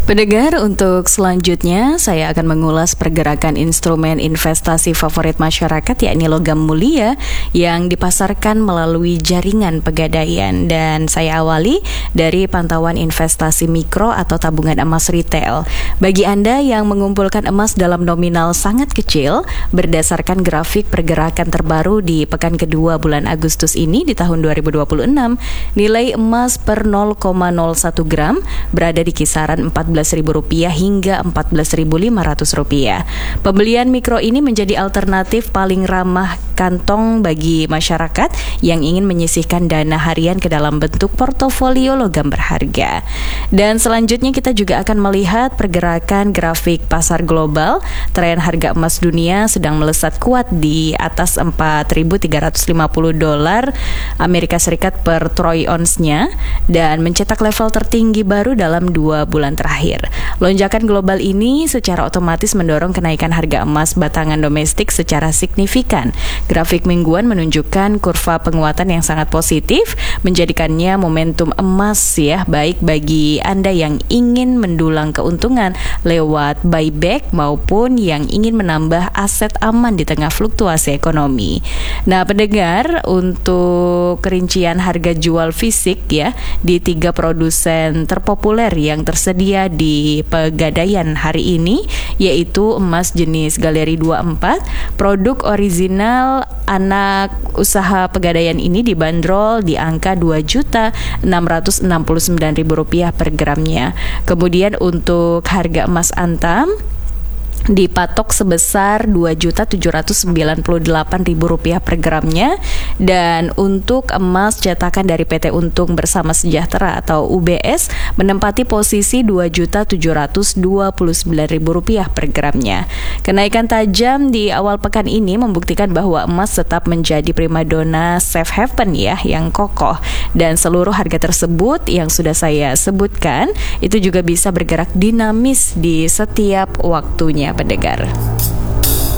Pendengar, untuk selanjutnya saya akan mengulas pergerakan instrumen investasi favorit masyarakat, yakni logam mulia yang dipasarkan melalui jaringan Pegadaian. Dan saya awali dari pantauan investasi mikro atau tabungan emas retail. Bagi Anda yang mengumpulkan emas dalam nominal sangat kecil, berdasarkan grafik pergerakan terbaru di pekan kedua bulan Agustus ini di tahun 2026, nilai emas per 0,01 gram berada di kisaran Rp14.000 hingga Rp14.500. Pembelian mikro ini menjadi alternatif paling ramah kantong bagi masyarakat yang ingin menyisihkan dana harian ke dalam bentuk portofolio logam berharga. Dan selanjutnya kita juga akan melihat pergerakan grafik pasar global. Tren harga emas dunia sedang melesat kuat di atas $4.350 Amerika Serikat per troy ounce-nya dan mencetak level tertinggi baru dalam 2 bulan terakhir. Lonjakan global ini secara otomatis mendorong kenaikan harga emas batangan domestik secara signifikan. Grafik mingguan menunjukkan kurva penguatan yang sangat positif, menjadikannya momentum emas baik bagi Anda yang ingin mendulang keuntungan lewat buyback maupun yang ingin menambah aset aman di tengah fluktuasi ekonomi. Nah, pendengar, untuk rincian harga jual fisik di 3 produsen terpopuler yang tersedia di Pegadaian hari ini, yaitu emas jenis Galeri 24. Produk original anak usaha Pegadaian ini dibanderol di angka Rp2.669.000 per gramnya. Kemudian untuk harga emas antam dipatok sebesar Rp2.798.000 per gramnya, dan untuk emas cetakan dari PT Untung Bersama Sejahtera atau UBS menempati posisi Rp2.729.000 per gramnya. Kenaikan tajam di awal pekan ini membuktikan bahwa emas tetap menjadi primadona safe haven yang kokoh, dan seluruh harga tersebut yang sudah saya sebutkan itu juga bisa bergerak dinamis di setiap waktunya, pendengar.